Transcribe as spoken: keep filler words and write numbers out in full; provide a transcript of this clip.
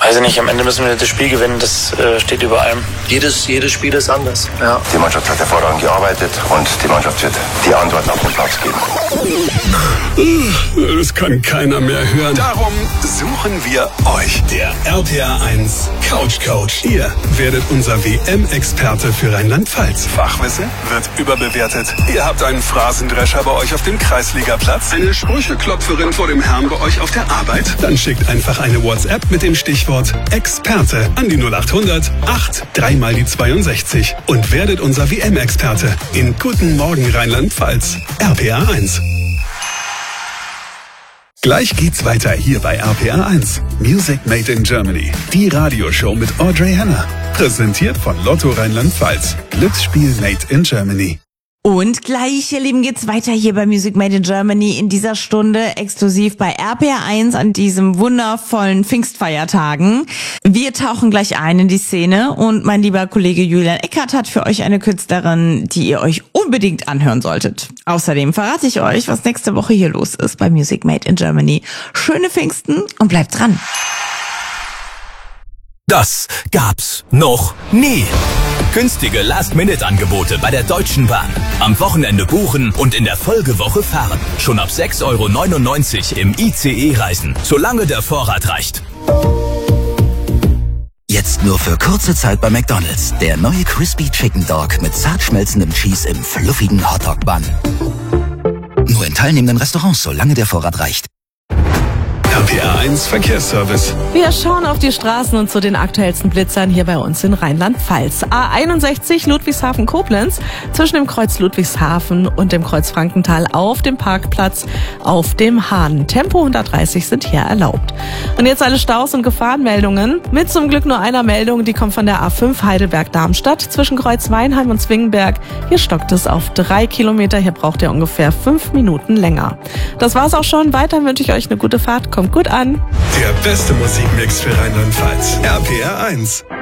Weiß ich nicht, am Ende müssen wir das Spiel gewinnen, das äh, steht über allem. Jedes, jedes Spiel ist anders, ja. Die Mannschaft hat hervorragend gearbeitet und die Mannschaft wird die Antworten auf den Platz geben. Das kann keiner mehr hören. Darum suchen wir euch. Der R P R eins Couch Coach. Ihr werdet unser W M-Experte für Rheinland-Pfalz. Fachwissen wird überbewertet. Ihr habt einen Phrasendrescher bei euch auf dem Kreisligaplatz. Eine Sprücheklopferin vor dem Herrn bei euch auf der Arbeit. Dann schickt einfach eine WhatsApp mit dem Stichwort Experte an die null acht hundert acht drei mal die zweiundsechzig und werdet unser W M-Experte in Guten Morgen Rheinland-Pfalz. R P R eins. Gleich geht's weiter hier bei R P R eins. Music Made in Germany. Die Radioshow mit Audrey Henner. Präsentiert von Lotto Rheinland-Pfalz. Glücksspiel Made in Germany. Und gleich, ihr Lieben, geht's weiter hier bei Music Made in Germany in dieser Stunde exklusiv bei R P R eins an diesem wundervollen Pfingstfeiertagen. Wir tauchen gleich ein in die Szene und mein lieber Kollege Julian Eckert hat für euch eine Künstlerin, die ihr euch unbedingt anhören solltet. Außerdem verrate ich euch, was nächste Woche hier los ist bei Music Made in Germany. Schöne Pfingsten und bleibt dran. Das gab's noch nie. Günstige Last-Minute-Angebote bei der Deutschen Bahn. Am Wochenende buchen und in der Folgewoche fahren. Schon ab sechs Euro neunundneunzig im I C E-Reisen, solange der Vorrat reicht. Jetzt nur für kurze Zeit bei McDonald's. Der neue Crispy Chicken Dog mit zart schmelzendem Cheese im fluffigen Hotdog-Bun. Nur in teilnehmenden Restaurants, solange der Vorrat reicht. R P R eins Verkehrsservice. Wir schauen auf die Straßen und zu den aktuellsten Blitzern hier bei uns in Rheinland-Pfalz. A einundsechzig Ludwigshafen-Koblenz zwischen dem Kreuz Ludwigshafen und dem Kreuz Frankenthal auf dem Parkplatz auf dem Hahn. Tempo hundertdreißig sind hier erlaubt. Und jetzt alle Staus und Gefahrenmeldungen. Mit zum Glück nur einer Meldung, die kommt von der A fünf Heidelberg-Darmstadt zwischen Kreuz Weinheim und Zwingenberg. Hier stockt es auf drei Kilometer. Hier braucht ihr ungefähr fünf Minuten länger. Das war's auch schon. Weiter wünsche ich euch eine gute Fahrt. Kommt gut an. Der beste Musikmix für Rheinland-Pfalz. R P R eins.